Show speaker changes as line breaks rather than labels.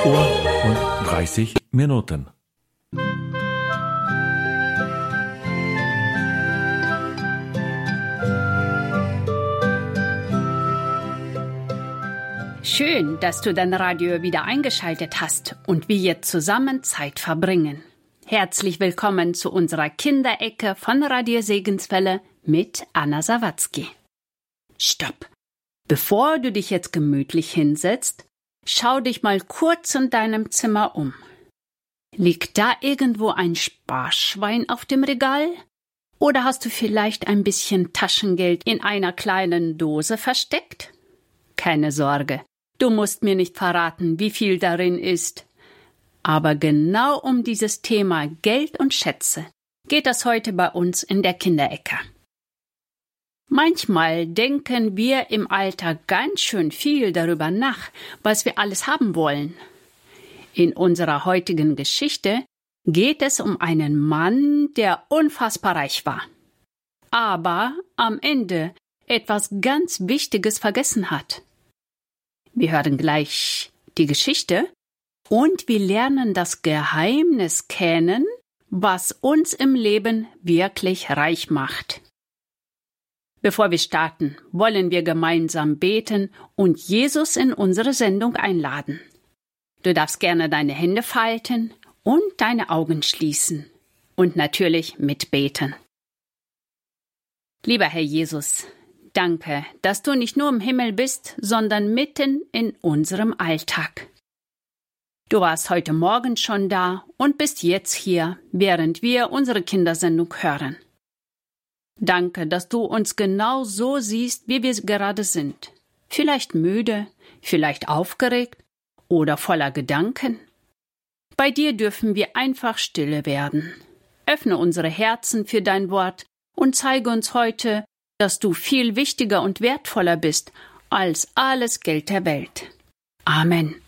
Uhr und 30 Minuten.
Schön, dass du dein Radio wieder eingeschaltet hast und wir jetzt zusammen Zeit verbringen. Herzlich willkommen zu unserer Kinderecke von Radio Segenswelle mit Anna Sawatzki. Stopp! Bevor du dich jetzt gemütlich hinsetzt, schau dich mal kurz in deinem Zimmer um. Liegt da irgendwo ein Sparschwein auf dem Regal? Oder hast du vielleicht ein bisschen Taschengeld in einer kleinen Dose versteckt? Keine Sorge, du musst mir nicht verraten, wie viel darin ist. Aber genau um dieses Thema Geld und Schätze geht es heute bei uns in der Kinderecke. Manchmal denken wir im Alltag ganz schön viel darüber nach, was wir alles haben wollen. In unserer heutigen Geschichte geht es um einen Mann, der unfassbar reich war, aber am Ende etwas ganz Wichtiges vergessen hat. Wir hören gleich die Geschichte und wir lernen das Geheimnis kennen, was uns im Leben wirklich reich macht. Bevor wir starten, wollen wir gemeinsam beten und Jesus in unsere Sendung einladen. Du darfst gerne deine Hände falten und deine Augen schließen und natürlich mitbeten. Lieber Herr Jesus, danke, dass du nicht nur im Himmel bist, sondern mitten in unserem Alltag. Du warst heute Morgen schon da und bist jetzt hier, während wir unsere Kindersendung hören. Danke, dass du uns genau so siehst, wie wir gerade sind. Vielleicht müde, vielleicht aufgeregt oder voller Gedanken. Bei dir dürfen wir einfach stille werden. Öffne unsere Herzen für dein Wort und zeige uns heute, dass du viel wichtiger und wertvoller bist als alles Geld der Welt. Amen.